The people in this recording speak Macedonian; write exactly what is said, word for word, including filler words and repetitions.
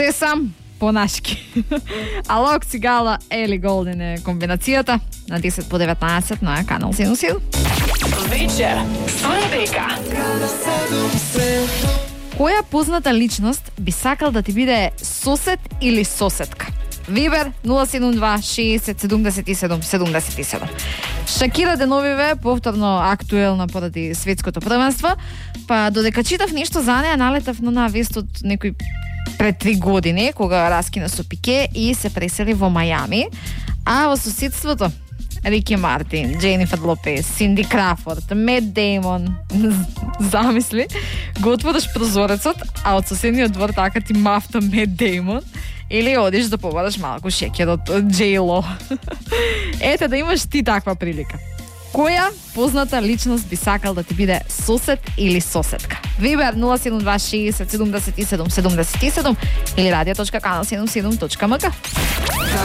Се сам понашки. Алок Цигала, Ели Голден е комбинацијата на десет по деветнаесет на Канал седум седум. Вечер со Дека. Која позната личност би сакал да ти биде сосед или соседка? Вибер нула седум два шеесет седумдесет и седум седумдесет и седум. Шакира деновиве повторно актуелна поради светското првенство, па додека читав нешто за неа налетав на вест од некој пред три години кога раскина со Пике и се пресели во Мајами, а во соседството Рики Мартин, Дженифер Лопес, Синди Крафорд, Мет Деймон. Замисли, го отвориш прозорецот, а од соседниот двор така ти мафта Мет Деймон, или одиш да побараш малку шекер од Джейло. Ете да имаш ти таква прилика. Која позната личност би сакал да ти биде сосед или соседка? Вибер нула седум два шеесет седумдесет и седум седумдесет и седум или радио точка канал седум седум точка ем ка.